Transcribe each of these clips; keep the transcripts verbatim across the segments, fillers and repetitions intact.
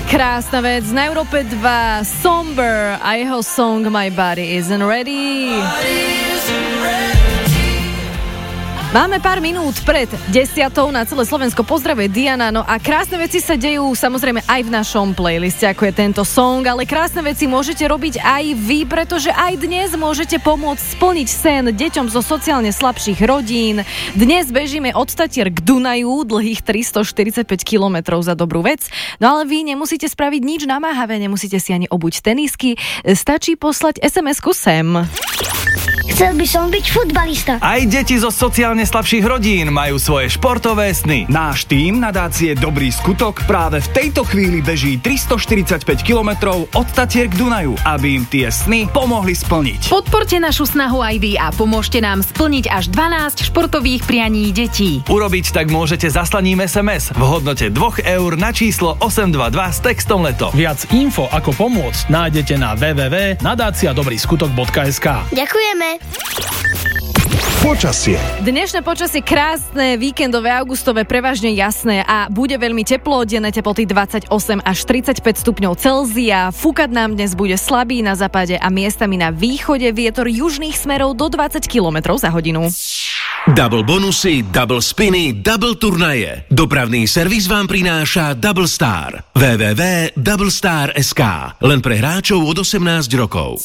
krásna vec. Na Európe dva Somber a jeho song My Body Isn't Ready. Máme pár minút pred desiatou na celé Slovensko. Pozdravuje Diana. No a krásne veci sa dejú samozrejme aj v našom playliste, ako je tento song, ale krásne veci môžete robiť aj vy, pretože aj dnes môžete pomôcť splniť sen deťom zo sociálne slabších rodín. Dnes bežíme od Tatier k Dunaju, dlhých tristoštyridsaťpäť kilometrov za dobrú vec. No ale vy nemusíte spraviť nič namáhavé, nemusíte si ani obuť tenisky, stačí poslať es em esku sem. Chcel by som byť futbalista. Aj deti zo sociálne slabších rodín majú svoje športové sny. Náš tím nadácie Dobrý skutok práve v tejto chvíli beží tristoštyridsaťpäť kilometrov od Tatier k Dunaju, aby im tie sny pomohli splniť. Podporte našu snahu aj vy a pomôžte nám splniť až dvanásť športových prianí detí. Urobiť tak môžete zaslaním es em es v hodnote dvoch eur na číslo osem dva dva s textom leto. Viac info ako pomôcť nájdete na w w w bodka nadácia dobrý skutok bodka es ká. Ďakujeme. Počasie. Dnešné počasie krásne, víkendové, augustové, prevažne jasné a bude veľmi teplo, denné teploty dvadsaťosem až tridsaťpäť stupňov Celzia. Fúkať nám dnes bude slabý na západe a miestami na východe, vietor južných smerov do dvadsať kilometrov za hodinu. Double bonusy, double spiny, double turnaje. Dopravný servis vám prináša Double Star. w w w bodka double star bodka es ká. Len pre hráčov od osemnásť rokov.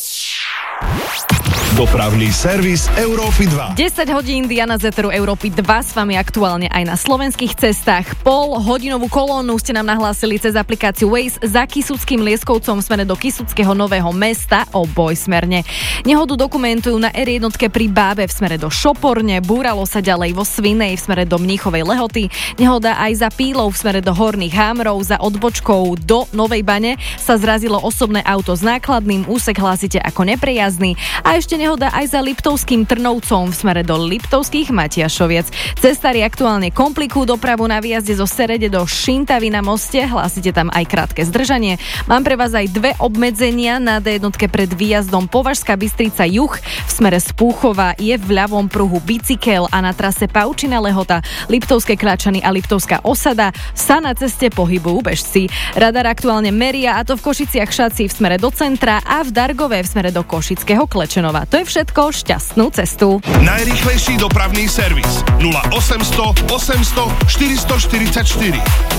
Dopravný servis Európy dva. desať hodín, Diana z Eteru Európy dva s vami aktuálne aj na slovenských cestách. Pol hodinovú kolónu ste nám nahlásili cez aplikáciu Waze za Kysuckým Lieskovcom v smere do Kysuckého Nového Mesta obojsmerne. Nehodu dokumentujú na er jedna pri Bábe v smere do Šoporne, búralo sa ďalej vo Svinej v smere do Mníchovej Lehoty, nehoda aj za Pílov v smere do Horných Hámrov, za odbočkou do Novej Bane sa zrazilo osobné auto s nákladným, úsek hlásite ako neprejazný a ešte nehoda aj za Liptovským Trnovcom v smere do Liptovských Matiašoviec. Cestári aktuálne komplikujú dopravu na výjazde zo Serede do Šintavy na moste, hlásite tam aj krátke zdržanie. Mám pre vás aj dve obmedzenia na dé jedna pred výjazdom Považská Bystrica juh v smere z Púchova je v ľavom pruhu bicykel a na trase Paučina Lehota, Liptovské Kľačany a Liptovská Osada sa na ceste pohybujú bežci. Radar aktuálne meria, a to v Košiciach Šaci v smere do centra a v Dargove v smere do Košického Klečenova. To je všetko, šťastnú cestu. Najrýchlejší dopravný servis nula osemsto osemsto štyristoštyridsaťštyri.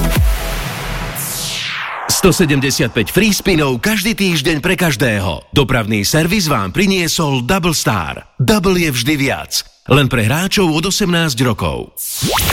stosedemdesiatpäť free spinov každý týždeň pre každého. Dopravný servis vám priniesol Double Star. Double je vždy viac. Len pre hráčov od osemnásť rokov.